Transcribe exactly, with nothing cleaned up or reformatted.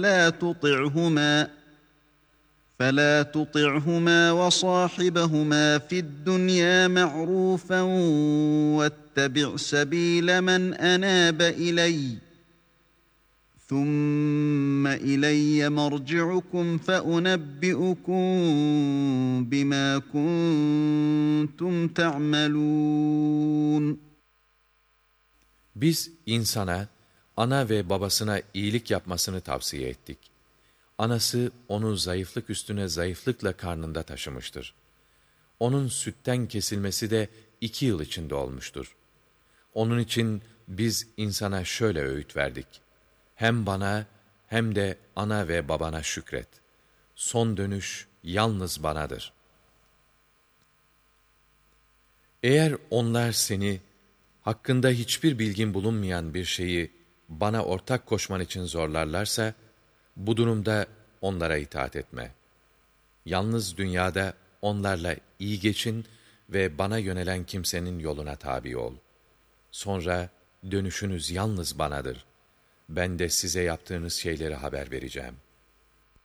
فلا تطعهما فلا تطعهما وصاحبهما في الدنيا معروفا واتبع سبيل من أناب إليّ ثُمَّ إِلَيَّ مَرْجِعُكُمْ فَأُنَبِّئُكُم بِمَا كُنتُمْ تَعْمَلُونَ. Biz insana, ana ve babasına iyilik yapmasını tavsiye ettik. Anası onu zayıflık üstüne zayıflıkla karnında taşımıştır. Onun sütten kesilmesi de iki yıl içinde olmuştur. Onun için biz insana şöyle öğüt verdik. Hem bana hem de ana ve babana şükret. Son dönüş yalnız banadır. Eğer onlar seni, hakkında hiçbir bilgin bulunmayan bir şeyi bana ortak koşman için zorlarlarsa, bu durumda onlara itaat etme. Yalnız dünyada onlarla iyi geçin ve bana yönelen kimsenin yoluna tabi ol. Sonra dönüşünüz yalnız banadır. Ben de size yaptığınız şeyleri haber vereceğim.''